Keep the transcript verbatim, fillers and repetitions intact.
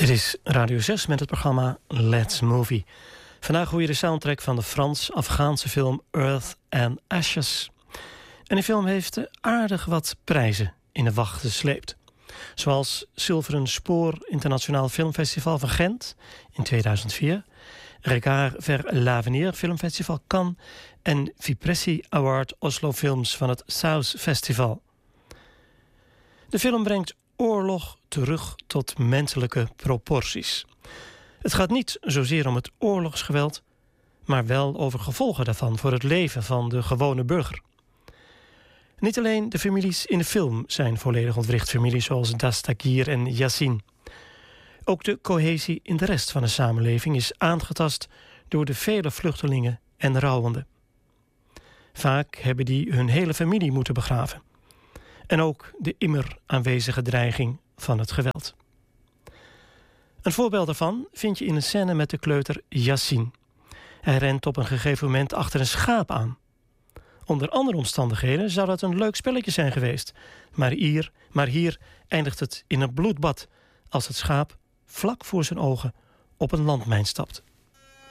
Dit is Radio zes met het programma Let's Movie. Vandaag hoor je de soundtrack van de Frans-Afghaanse film Earth and Ashes. En die film heeft aardig wat prijzen in de wacht gesleept. Zoals Zilveren Spoor Internationaal Filmfestival van Gent in tweeduizend vier... Regard vers l'Avenir Filmfestival Cannes en Vipressi Award Oslo Films van het South Festival. De film brengt oorlog terug tot menselijke proporties. Het gaat niet zozeer om het oorlogsgeweld, maar wel over gevolgen daarvan voor het leven van de gewone burger. Niet alleen de families in de film zijn volledig ontwricht, families zoals Dastagir en Yassin. Ook de cohesie in de rest van de samenleving is aangetast door de vele vluchtelingen en rouwenden. Vaak hebben die hun hele familie moeten begraven. En ook de immer aanwezige dreiging van het geweld. Een voorbeeld daarvan vind je in een scène met de kleuter Yassin. Hij rent op een gegeven moment achter een schaap aan. Onder andere omstandigheden zou dat een leuk spelletje zijn geweest. Maar hier, maar hier eindigt het in een bloedbad als het schaap vlak voor zijn ogen op een landmijn stapt.